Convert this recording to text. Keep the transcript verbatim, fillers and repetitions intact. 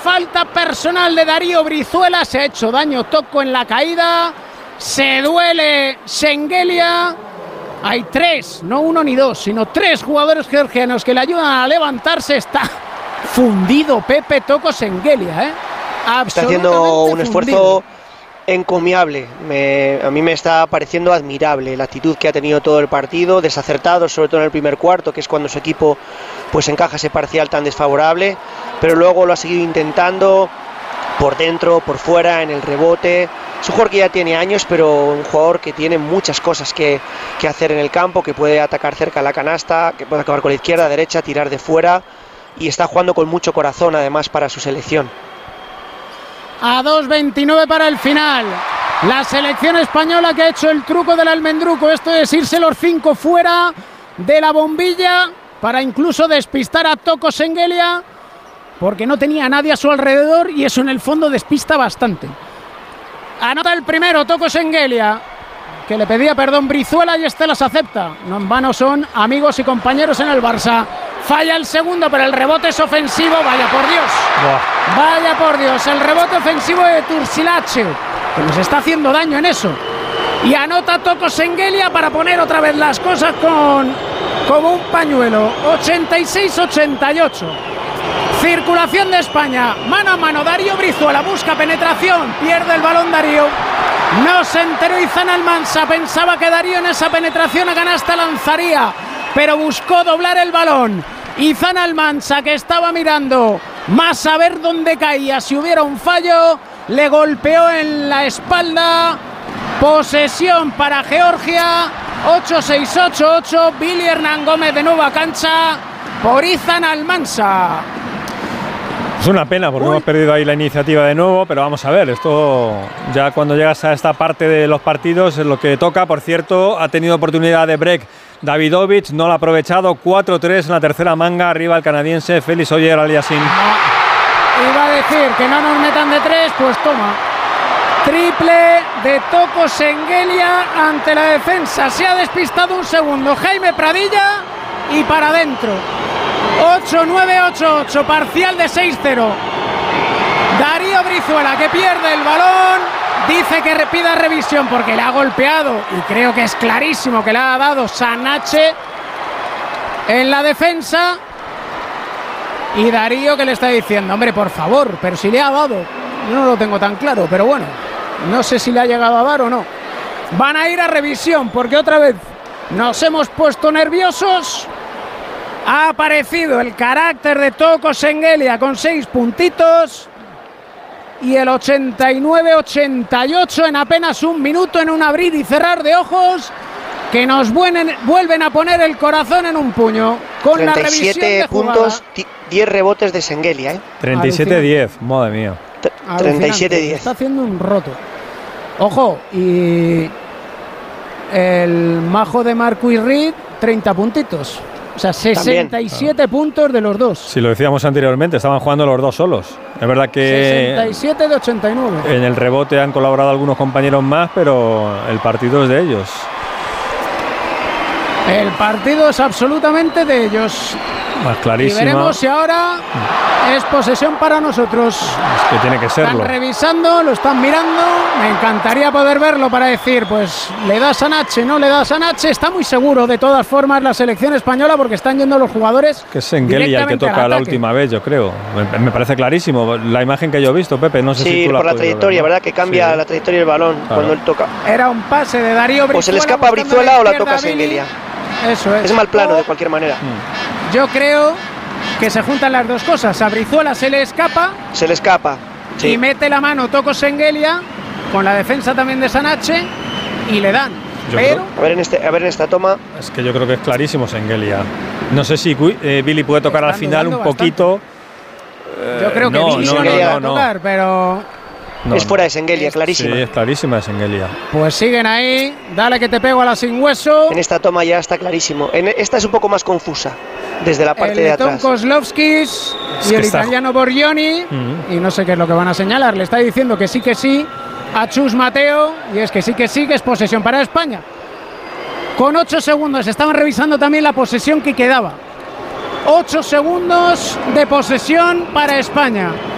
falta personal de Darío Brizuela. Se ha hecho daño Tocco en la caída. Se duele Şengelia. Hay tres, no uno ni dos, sino tres jugadores georgianos que le ayudan a levantarse. Está fundido Pepe Tocco Şengelia, ¿eh? Está haciendo un esfuerzo encomiable. Me, a mí me está pareciendo admirable la actitud que ha tenido todo el partido, desacertado, sobre todo en el primer cuarto, que es cuando su equipo pues encaja ese parcial tan desfavorable, pero luego lo ha seguido intentando por dentro, por fuera, en el rebote. Es un jugador que ya tiene años, pero un jugador que tiene muchas cosas que, que hacer en el campo, que puede atacar cerca a la canasta, que puede acabar con la izquierda, derecha, tirar de fuera, y está jugando con mucho corazón además para su selección. A dos veintinueve para el final. La selección española que ha hecho el truco del almendruco. Esto es irse los cinco fuera de la bombilla para incluso despistar a Tocco Şengelia, porque no tenía a nadie a su alrededor y eso en el fondo despista bastante. Anota el primero Tocco Şengelia, que le pedía perdón Brizuela y este las acepta. No en vano son amigos y compañeros en el Barça. Falla el segundo, pero el rebote es ofensivo. Vaya por Dios. Buah. Vaya por Dios. El rebote ofensivo de Turcilache, que nos está haciendo daño en eso. Y anota Tocco Şengelia para poner otra vez las cosas con como un pañuelo. ochenta y seis ochenta y ocho. Circulación de España. Mano a mano. Darío Brizuela busca penetración. Pierde el balón Darío. No se enteró Izan Almansa. Pensaba que Darío en esa penetración a canasta lanzaría, pero buscó doblar el balón. Izan Almansa, que estaba mirando más a ver dónde caía si hubiera un fallo, le golpeó en la espalda. Posesión para Georgia. ocho seis ocho ocho. Billy Hernán Gómez de nuevo a cancha por Izan Almansa. Es una pena porque Uy. hemos perdido ahí la iniciativa de nuevo, pero vamos a ver, esto ya cuando llegas a esta parte de los partidos es lo que toca. Por cierto, ha tenido oportunidad de break Davidovich, no lo ha aprovechado. Cuatro tres en la tercera manga, arriba el canadiense Félix Auger-Aliassime. No, iba a decir que no nos metan de tres, pues toma. Triple de Tocco Şengelia ante la defensa. Se ha despistado un segundo Jaime Pradilla y para adentro. ocho nueve ocho ocho, parcial de seis cero. Darío Brizuela, que pierde el balón, dice que pida revisión porque le ha golpeado y creo que es clarísimo que le ha dado Sanache en la defensa. Y Darío que le está diciendo, hombre, por favor, pero si le ha dado. Yo no lo tengo tan claro, pero bueno, no sé si le ha llegado a dar o no. Van a ir a revisión porque otra vez nos hemos puesto nerviosos. Ha aparecido el carácter de Tocco Şengelia con seis puntitos y el ochenta y nueve ochenta y ocho en apenas un minuto, en un abrir y cerrar de ojos que nos vuelven, vuelven a poner el corazón en un puño con la revisión de puntos, diez rebotes de Şengelia, ¿eh? treinta y siete diez, madre mía. treinta y siete diez. Está haciendo un roto. Ojo, y el majo de Marcus Reed, treinta puntitos. O sea, sesenta y siete También. puntos de los dos. Si lo decíamos anteriormente, estaban jugando los dos solos. Es verdad que sesenta y siete de ochenta y nueve. En el rebote han colaborado algunos compañeros más, pero el partido es de ellos. El partido es absolutamente de ellos. Más clarísimo. Y veremos si ahora es posesión para nosotros. Es que tiene que serlo. Están revisando, lo están mirando. Me encantaría poder verlo para decir, pues le da Sanache, no le da Sanache. Está muy seguro de todas formas la selección española porque están yendo los jugadores. Que es Şengelia el que toca la última vez, yo creo. Me, me parece clarísimo la imagen que yo he visto, Pepe. No sé sí, si tú la por la trayectoria, ver, ¿no? ¿Verdad? Que cambia sí. la trayectoria del balón claro. cuando él toca. Era un pase de Darío Brizuela. O se le escapa a Brizuela o la toca Şengelia. Eso es. Es mal plano de cualquier manera. Yo creo que se juntan las dos cosas. A Brizuela se le escapa. Se le escapa. Sí. Y mete la mano Tocco Şengelia con la defensa también de Sanache y le dan. Yo Pero creo, a ver en este, a ver en esta toma. Es que yo creo que es clarísimo Şengelia. No sé si eh, Billy puede tocar al final un poquito. Eh, yo creo que no, Billy no, no, no, no, no. tocar, pero No, es fuera de Şengelia, clarísima. Sí, es clarísima de Şengelia. Pues siguen ahí, dale que te pego a la sin hueso. En esta toma ya está clarísimo. En esta es un poco más confusa, desde la parte el de atrás. El Kozlovskis es y el italiano está... Borgioni, uh-huh. y no sé qué es lo que van a señalar. Le está diciendo que sí, que sí a Chus Mateo, y es que sí, que sí, que es posesión para España. Con ocho segundos, estaban revisando también la posesión que quedaba. Ocho segundos de posesión para España.